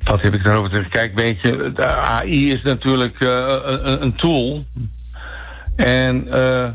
Wat heb ik daarover te zeggen? Kijk, weet je, de AI is natuurlijk een tool. En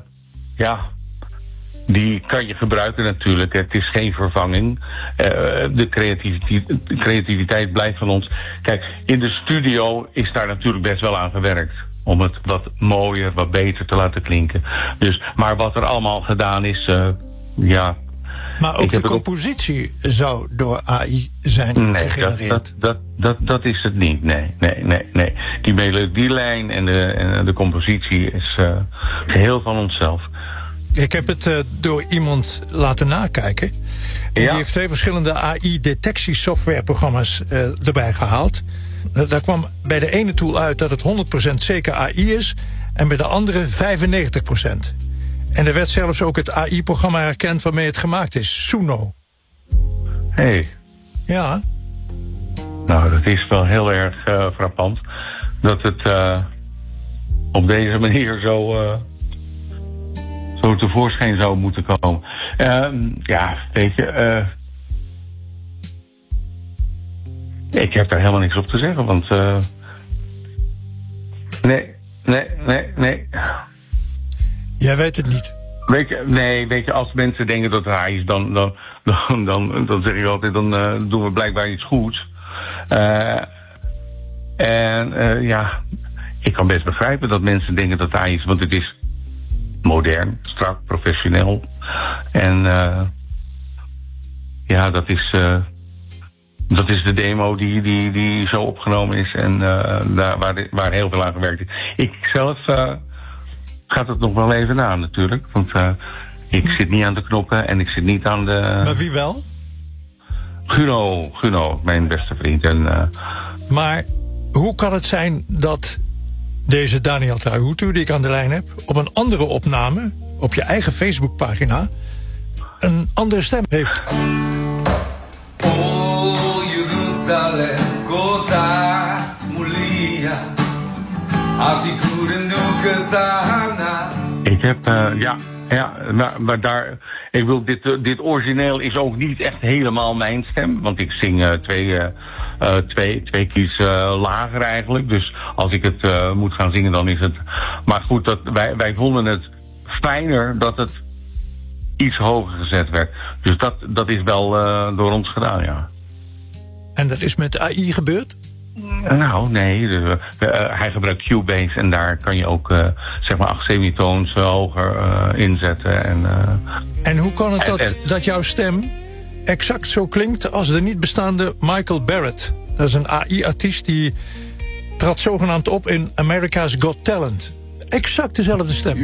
die kan je gebruiken natuurlijk. Het is geen vervanging. De creativiteit blijft van ons. Kijk, in de studio is daar natuurlijk best wel aan gewerkt. Om het wat mooier, wat beter te laten klinken. Dus, maar wat er allemaal gedaan is, Maar ook de compositie zou door AI zijn gegenereerd? Dat is het niet. Nee. Die melodielijn en de compositie is geheel van onszelf. Ik heb het door iemand laten nakijken. En die heeft 2 verschillende AI-detectiesoftwareprogramma's erbij gehaald. Daar kwam bij de ene tool uit dat het 100% zeker AI is. En bij de andere 95%. En er werd zelfs ook het AI-programma herkend waarmee het gemaakt is. Suno. Hey. Ja. Nou, dat is wel heel erg frappant. Dat het op deze manier zo tevoorschijn zou moeten komen. Weet je... ik heb daar helemaal niks op te zeggen, want... Nee. Jij weet het niet. Weet je, als mensen denken dat het AI is, dan zeg ik altijd, dan doen we blijkbaar iets goeds. Ik kan best begrijpen dat mensen denken dat het AI is, want het is modern, strak, professioneel. En dat is de demo die zo opgenomen is en waar heel veel aan gewerkt is. Ik zelf gaat het nog wel even na natuurlijk, want ik zit niet aan de knoppen en ik zit niet aan de... Maar wie wel? Guno, mijn beste vriend. Maar hoe kan het zijn dat deze Daniel Traihutu, die ik aan de lijn heb, op een andere opname, op je eigen Facebookpagina, een andere stem heeft? Oh, Jerusalem, Gotha, Mulia, ik heb, maar daar... Ik wil, dit origineel is ook niet echt helemaal mijn stem. Want ik zing twee keer lager eigenlijk. Dus als ik het moet gaan zingen, dan is het... Maar goed, wij vonden het fijner dat het iets hoger gezet werd. Dus dat is wel door ons gedaan, ja. En dat is met AI gebeurd? Nou, nee. Hij gebruikt Cubase en daar kan je ook 8 semitoons hoger inzetten. En hoe kan het dat jouw stem exact zo klinkt als de niet bestaande Michael Barrett? Dat is een AI-artiest die trad zogenaamd op in America's Got Talent. Exact dezelfde stem.